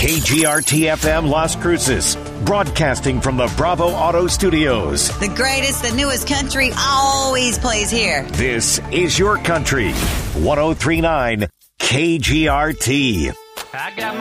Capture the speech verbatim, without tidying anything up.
K G R T F M Las Cruces, broadcasting from the Bravo Auto Studios. The greatest, the newest country always plays here. This is your country. one oh three point nine K G R T. I got my